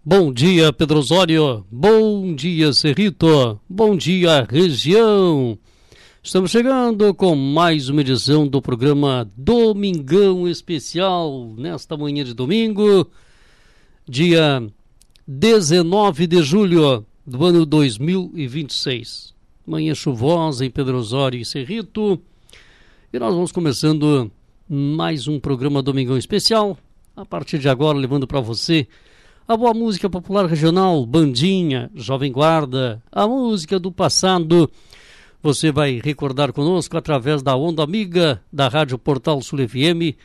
Bom dia, Pedro Osório. Bom dia, Cerrito. Bom dia, região. Estamos chegando com mais uma edição do programa Domingão Especial, nesta manhã de domingo, dia 19 de julho do ano 2026. Manhã chuvosa em Pedro Osório e Cerrito. E nós vamos começando mais um programa Domingão Especial. A partir de agora, levando para você a boa música popular regional, bandinha, jovem guarda, a música do passado. Você vai recordar conosco através da onda amiga da Rádio Portal Sul FM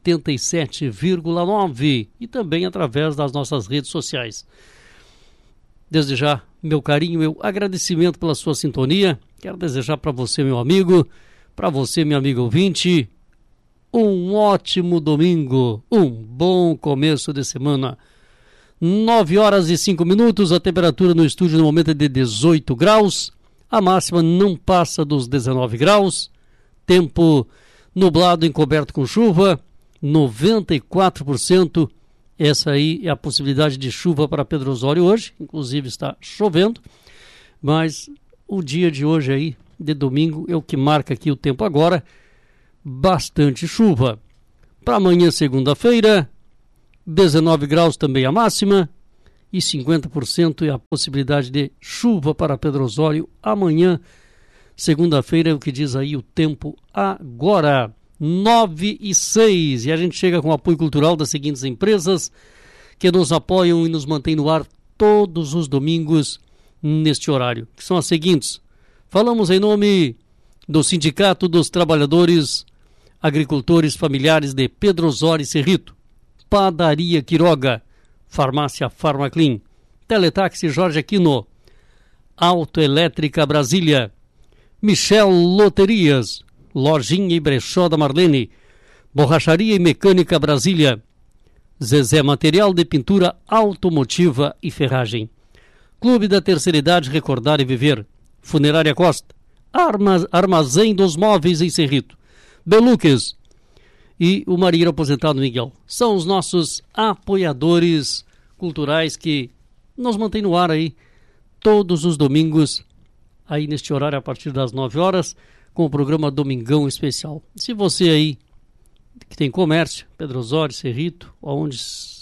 87,9 e também através das nossas redes sociais. Desde já, meu carinho, meu agradecimento pela sua sintonia. Quero desejar para você, meu amigo, para você, minha amiga ouvinte, um ótimo domingo, um bom começo de semana. 9 horas e 5 minutos, a temperatura no estúdio no momento é de 18 graus, a máxima não passa dos 19 graus, tempo nublado encoberto com chuva, 94%, essa aí é a possibilidade de chuva para Pedro Osório hoje, inclusive está chovendo, mas o dia de hoje aí, de domingo, é o que marca aqui o tempo agora, bastante chuva. Para amanhã, segunda-feira, 19 graus também a máxima e 50% é a possibilidade de chuva para Pedro Osório amanhã, segunda-feira, é o que diz aí o tempo agora, 9:06. E a gente chega com o apoio cultural das seguintes empresas que nos apoiam e nos mantêm no ar todos os domingos neste horário, que são as seguintes. Falamos em nome do Sindicato dos Trabalhadores Agricultores Familiares de Pedro Osório e Cerrito, Padaria Quiroga, Farmácia Farmaclean, Teletaxi Jorge Aquino, Autoelétrica Brasília, Michel Loterias, Lojinha e Brechó da Marlene, Borracharia e Mecânica Brasília, Zezé Material de Pintura Automotiva e Ferragem, Clube da Terceira Idade Recordar e Viver, Funerária Costa, Armazém dos Móveis em Cerrito, Beluques e o marinheiro aposentado Miguel. São os nossos apoiadores culturais que nos mantêm no ar aí todos os domingos, aí neste horário a partir das 9 horas, com o programa Domingão Especial. Se você aí que tem comércio, Pedro Osório, Cerrito, aonde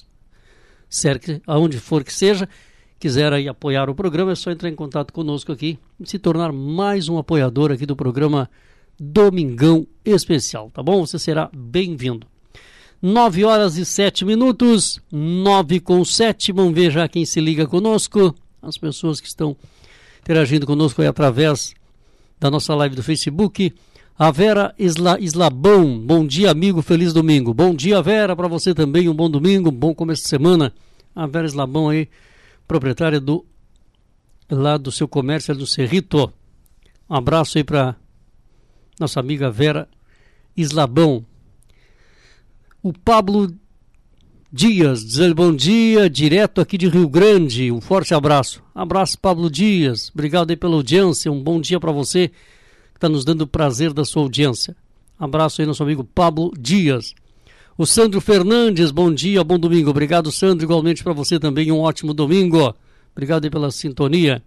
for que seja, quiser aí apoiar o programa, é só entrar em contato conosco aqui e se tornar mais um apoiador aqui do programa Domingão Especial, tá bom? Você será bem-vindo. 9 horas e 7 minutos, 9:07, vamos ver já quem se liga conosco, as pessoas que estão interagindo conosco aí através da nossa live do Facebook. A Vera Islabão, bom dia amigo, feliz domingo. Bom dia Vera, para você também, um bom domingo, um bom começo de semana. A Vera Islabão aí, proprietária lá do seu comércio do Cerrito. Um abraço aí para nossa amiga Vera Islabão. O Pablo Dias, dizer bom dia, direto aqui de Rio Grande, um forte abraço. Abraço, Pablo Dias, obrigado aí pela audiência, um bom dia para você, que está nos dando o prazer da sua audiência. Abraço aí, nosso amigo Pablo Dias. O Sandro Fernandes, bom dia, bom domingo. Obrigado, Sandro, igualmente para você também, um ótimo domingo. Obrigado aí pela sintonia.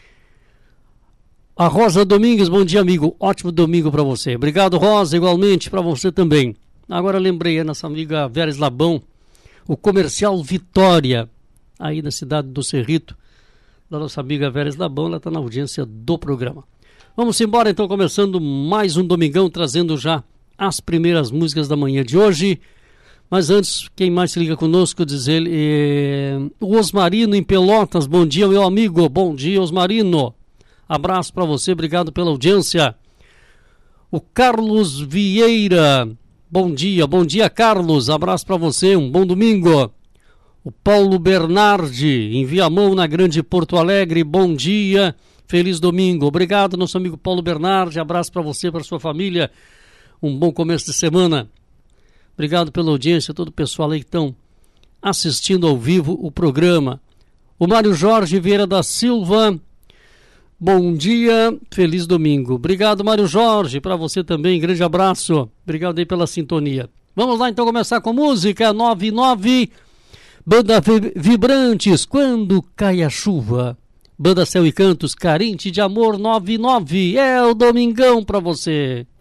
A Rosa Domingues, bom dia, amigo. Ótimo domingo para você. Obrigado, Rosa, igualmente para você também. Agora lembrei a nossa amiga Vera Islabão, o Comercial Vitória, aí na cidade do Cerrito, da nossa amiga Vera Islabão, ela está na audiência do programa. Vamos embora então, começando mais um domingão, trazendo já as primeiras músicas da manhã de hoje. Mas antes, quem mais se liga conosco, diz ele, o Osmarino em Pelotas, bom dia, meu amigo. Bom dia, Osmarino. Abraço para você, obrigado pela audiência. O Carlos Vieira, bom dia Carlos, abraço para você, um bom domingo. O Paulo Bernardi, em Viamão, na Grande Porto Alegre, bom dia, feliz domingo. Obrigado, nosso amigo Paulo Bernardi, abraço para você, para sua família, um bom começo de semana. Obrigado pela audiência, todo o pessoal aí que estão assistindo ao vivo o programa. O Mário Jorge Vieira da Silva, bom dia, feliz domingo. Obrigado, Mário Jorge, para você também, grande abraço. Obrigado aí pela sintonia. Vamos lá então começar com música, 99, Banda Vibrantes, Quando Cai a Chuva. Banda Céu e Cantos, Carente de Amor 99. É o domingão pra você.